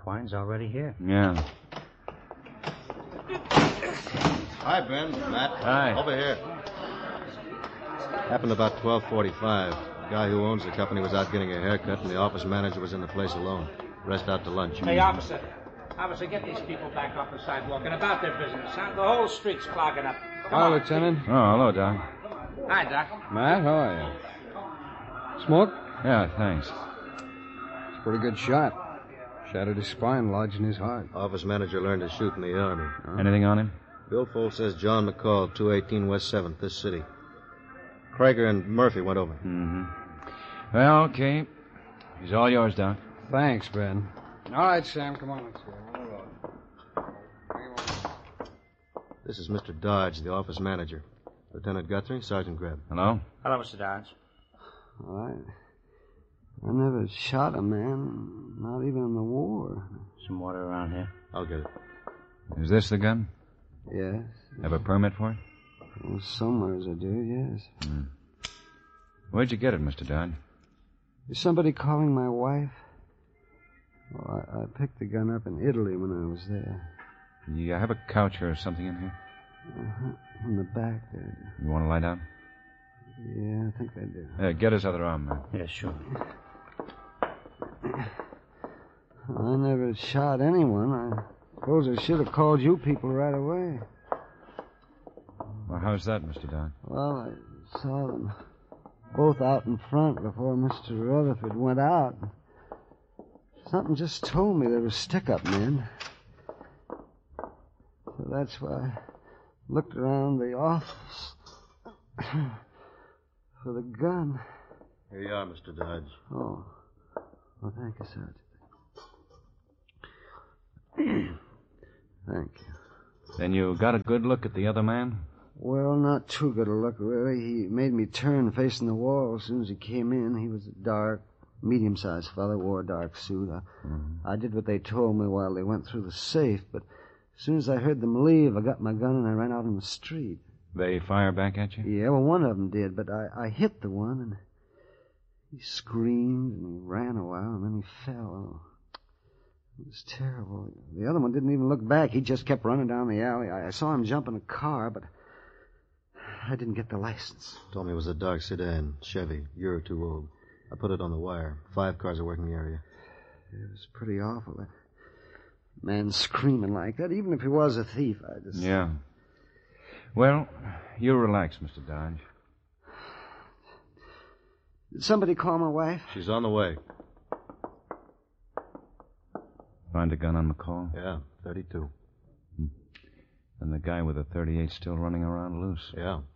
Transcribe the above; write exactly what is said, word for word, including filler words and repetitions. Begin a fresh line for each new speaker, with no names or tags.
Quine's already here.
Yeah.
Hi, Ben. Matt.
Hi.
Over here. Happened about twelve forty-five. The guy who owns the company was out getting a haircut, and the office manager was in the place alone. Rest out to lunch.
Hey, officer. Officer, get these people back off the sidewalk and about their business. Huh? The whole street's clogging up. Come
Hi,
on.
Lieutenant.
Oh, hello, Doc.
Hi, Doc.
Matt, how are you? Smoke?
Yeah, thanks.
It's a pretty good shot. Shattered his spine, lodged in his heart.
Office manager learned to shoot in the Army.
Huh?
Anything on him?
Billfold says John McCall, two eighteen West seventh, this city. Krager and Murphy went over.
Mm-hmm. Well, okay. He's all yours, Doc.
Thanks, Ben. All right, Sam, come on. Let's go.
This is Mister Dodge, the office manager. Lieutenant Guthrie, Sergeant Greb.
Hello?
Hello, Mister Dodge.
I, I never shot a man, not even in the war.
Some water around here?
I'll get it.
Is this the gun?
Yes.
Have a permit for it?
Well, somewheres I do, yes.
Mm. Where'd you get it, Mister Dodge?
Is somebody calling my wife? Well, I, I picked the gun up in Italy when I was there.
You have a couch or something in here?
Uh-huh. In the back there.
You want to lie down?
Yeah, I think I do.
Uh, get his other arm, man.
Yeah, sure.
I never shot anyone. I suppose I should have called you people right away.
Well, how's that, Mister Dodge?
Well, I saw them both out in front before Mister Rutherford went out. Something just told me they were stick-up men. So that's why I looked around the office for the gun.
Here you are, Mister Dodge.
Oh. Well, thank you, Sergeant. Thank you.
Then you got a good look at the other man?
Well, not too good a look, really. He made me turn facing the wall as soon as he came in. He was a dark, medium-sized fellow, wore a dark suit. I, mm-hmm. I did what they told me while they went through the safe, but as soon as I heard them leave, I got my gun and I ran out on the street.
They fire back at you?
Yeah, well, one of them did, but I, I hit the one, and he screamed, and he ran a while, and then he fell. Oh, it was terrible. The other one didn't even look back. He just kept running down the alley. I, I saw him jump in a car, but I didn't get the license.
Told me it was a dark sedan, Chevy, year or two old. I put it on the wire. Five cars are working the area.
It was pretty awful. That man screaming like that, even if he was a thief, I just...
Yeah. Well, you relax, Mister Dodge.
Did somebody call my wife?
She's on the way.
Find a gun on McCall?
Yeah, thirty-two.
Hmm. And the guy with the thirty-eight still running around loose?
Yeah.